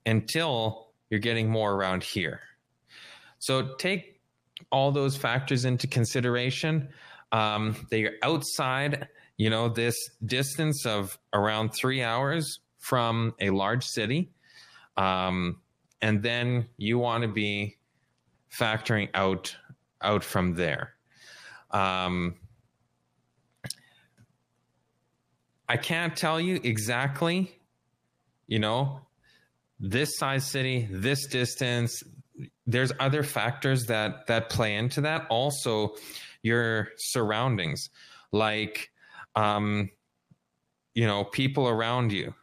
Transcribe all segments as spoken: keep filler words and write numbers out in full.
until you're getting more around here. So take all those factors into consideration. Um, that you're outside, you know, this distance of around three hours from a large city. Um, and then you want to be factoring out, out from there. Um, I can't tell you exactly, you know, this size city, this distance. There's other factors that that play into that. Also, your surroundings, like, um, you know, people around you,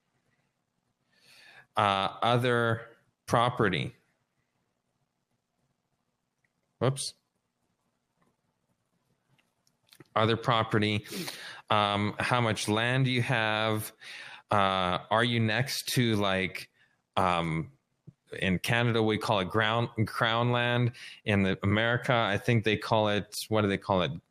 uh, other property. Whoops. Other property. Um, how much land you have? Uh, are you next to, like, um, in Canada we call it ground crown land. In the America, I think they call it, what do they call it?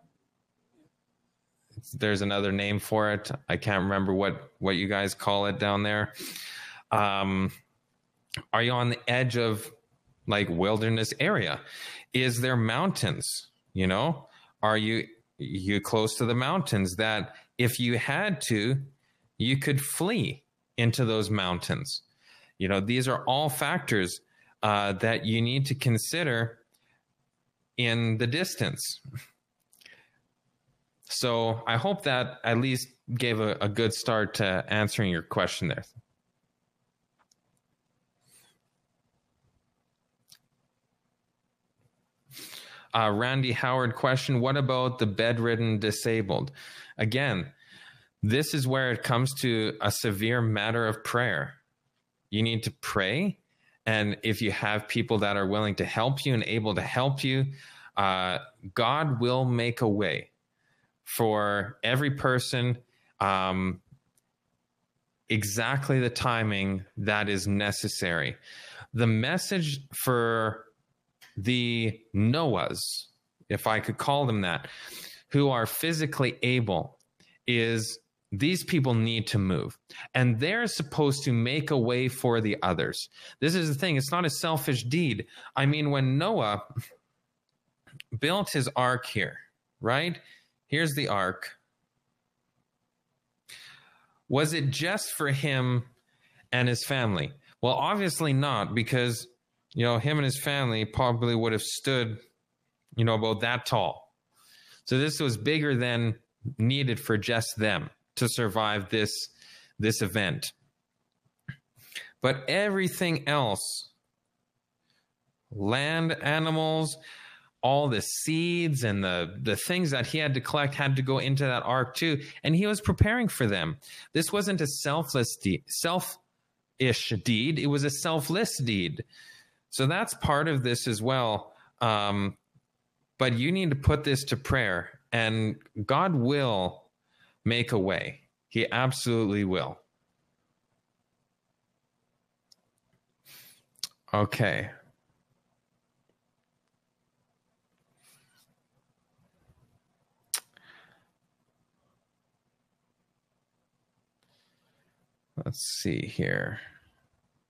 There's another name for it. I can't remember what what you guys call it down there. Um, are you on the edge of, like, wilderness area? Is there mountains? You know, are you you close to the mountains that if you had to, you could flee into those mountains? You know, these are all factors uh, that you need to consider in the distance. So I hope that at least gave a, a good start to answering your question there. Uh, Randy Howard question, what about the bedridden disabled? Again, this is where it comes to a severe matter of prayer. You need to pray. And if you have people that are willing to help you and able to help you, uh, God will make a way for every person, um, exactly the timing that is necessary. The message for the Noahs, if I could call them that, who are physically able, is these people need to move. And they're supposed to make a way for the others. This is the thing. It's not a selfish deed. I mean, when Noah built his ark here, right? Here's the ark. Was it just for him and his family? Well, obviously not, because, you know, him and his family probably would have stood, you know, about that tall. So this was bigger than needed for just them to survive this, this event. But everything else, land, animals, all the seeds and the, the things that he had to collect had to go into that ark too. And he was preparing for them. This wasn't a selfless deed, selfish deed. It was a selfless deed. So that's part of this as well. Um, but you need to put this to prayer, and God will make a way. He absolutely will. Okay. Let's see here.